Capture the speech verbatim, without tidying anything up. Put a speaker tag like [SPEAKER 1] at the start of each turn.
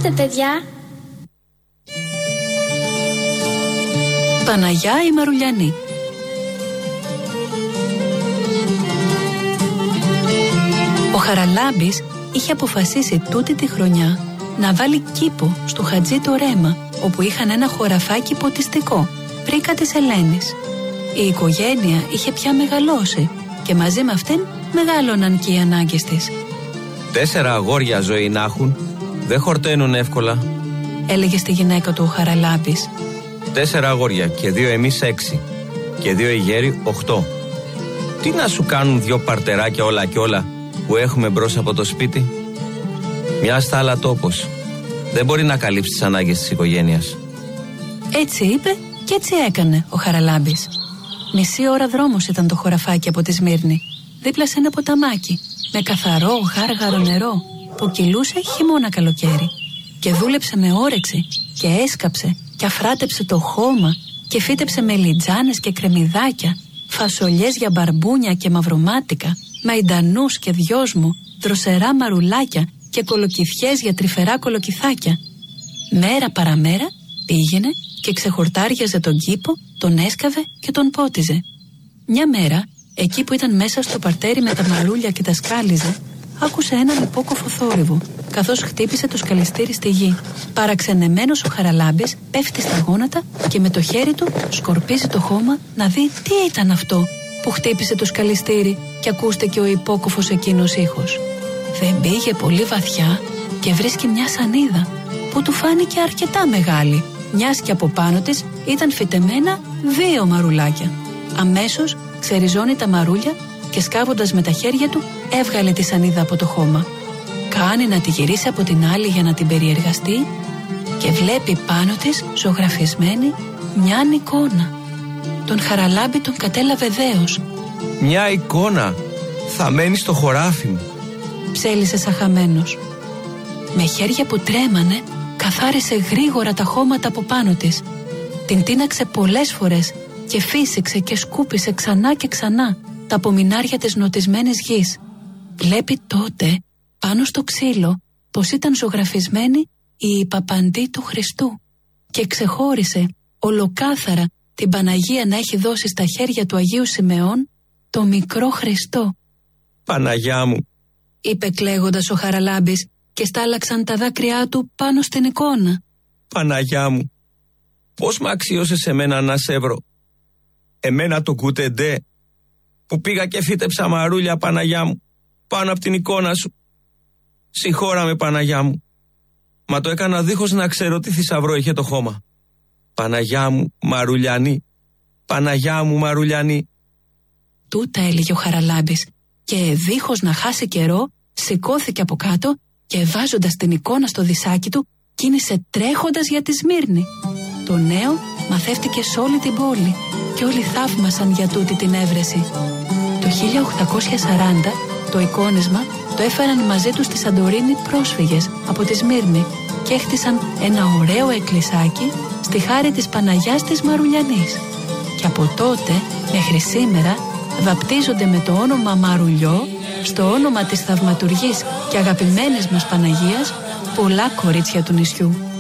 [SPEAKER 1] Ελάτε, παιδιά.
[SPEAKER 2] Παναγιά η Μαρουλιανή. Ο Χαραλάμπης είχε αποφασίσει τούτη τη χρονιά να βάλει κήπο στο Χατζή το Ρέμα, όπου είχαν ένα χωραφάκι ποτιστικό, πρίκα της Ελένης. Η οικογένεια είχε πια μεγαλώσει και μαζί με αυτήν μεγάλωναν και οι ανάγκες της.
[SPEAKER 3] Τέσσερα αγόρια ζωή να έχουν, δεν χορταίνουν εύκολα,
[SPEAKER 2] έλεγε στη γυναίκα του ο Χαραλάμπης.
[SPEAKER 3] Τέσσερα αγόρια και δύο εμείς έξι και δύο οι γέροι οχτώ. Τι να σου κάνουν δυο παρτεράκια όλα και όλα που έχουμε μπρος από το σπίτι? Μια στάλα τόπος δεν μπορεί να καλύψει τις ανάγκες της οικογένειας.
[SPEAKER 2] Έτσι είπε και έτσι έκανε ο Χαραλάμπης. Μισή ώρα δρόμος ήταν το χωραφάκι από τη Σμύρνη, δίπλα σε ένα ποταμάκι με καθαρό γάργαρο νερό που κυλούσε χειμώνα καλοκαίρι. Και δούλεψε με όρεξη και έσκαψε και αφράτεψε το χώμα και φύτεψε μελιτζάνες και κρεμμυδάκια, φασολιές για μπαρμπούνια και μαυρομάτικα, μαϊντανούς και δυόσμου, δροσερά μαρουλάκια και κολοκυθιές για τρυφερά κολοκυθάκια. Μέρα παραμέρα πήγαινε και ξεχορτάριαζε τον κήπο, τον έσκαβε και τον πότιζε. Μια μέρα, εκεί που ήταν μέσα στο παρτέρι με τα μαρούλια και τα σκάλιζε, άκουσε έναν υπόκοφο θόρυβο, καθώς χτύπησε το σκαλιστήρι στη γη. Παραξενεμένος ο Χαραλάμπης πέφτει στα γόνατα και με το χέρι του σκορπίζει το χώμα να δει τι ήταν αυτό που χτύπησε το σκαλιστήρι και ακούστηκε ο υπόκοφος εκείνος ήχος. Δεν πήγε πολύ βαθιά και βρίσκει μια σανίδα που του φάνηκε αρκετά μεγάλη, μιας και από πάνω της ήταν φυτεμένα δύο μαρουλάκια. Αμέσως ξεριζώνει τα μαρούλια και σκάβοντας με τα χέρια του έβγαλε τη σανίδα από το χώμα. Κάνει να τη γυρίσει από την άλλη για να την περιεργαστεί και βλέπει πάνω της ζωγραφισμένη μιαν εικόνα. Τον Χαραλάμπη τον κατέλαβε δέος.
[SPEAKER 3] Μια εικόνα θα μένει στο χωράφι μου,
[SPEAKER 2] ψέλισε σαχαμένος. Με χέρια που τρέμανε καθάρισε γρήγορα τα χώματα από πάνω της. Την τίναξε πολλές φορές και φύσηξε και σκούπισε ξανά και ξανά τα απομεινάρια της νοτισμένης γης. Βλέπει τότε πάνω στο ξύλο πως ήταν ζωγραφισμένη η Παπαντή του Χριστού και ξεχώρισε ολοκάθαρα την Παναγία να έχει δώσει στα χέρια του Αγίου Σιμεών το μικρό Χριστό.
[SPEAKER 3] Παναγιά μου,
[SPEAKER 2] είπε κλαίγοντας ο Χαραλάμπης και στάλαξαν τα δάκρυά του πάνω στην εικόνα.
[SPEAKER 3] Παναγιά μου, πώς μ' αξίωσε σε μένα να σε βρω? Εμένα το κουτεντέ που πήγα και φύτεψα μαρούλια, Παναγιά μου, πάνω από την εικόνα σου. Συγχώρα με, Παναγιά μου, μα το έκανα δίχως να ξέρω τι θησαυρό είχε το χώμα. Παναγιά μου Μαρουλιανή, Παναγιά μου Μαρουλιανή.
[SPEAKER 2] Τούτα έλεγε ο Χαραλάμπης και δίχως να χάσει καιρό σηκώθηκε από κάτω και βάζοντας την εικόνα στο δισάκι του κίνησε τρέχοντας για τη Σμύρνη. Το νέο μαθεύτηκε σε όλη την πόλη και όλοι θαύμασαν για τούτη την έβρεση. Το χίλια οκτακόσια σαράντα το εικόνισμα το έφεραν μαζί τους στη Σαντορίνη πρόσφυγες από τη Σμύρνη και έχτισαν ένα ωραίο εκκλησάκι στη χάρη της Παναγιάς της Μαρουλιανής. Και από τότε μέχρι σήμερα βαπτίζονται με το όνομα Μαρουλιό στο όνομα της θαυματουργής και αγαπημένης μας Παναγίας πολλά κορίτσια του νησιού.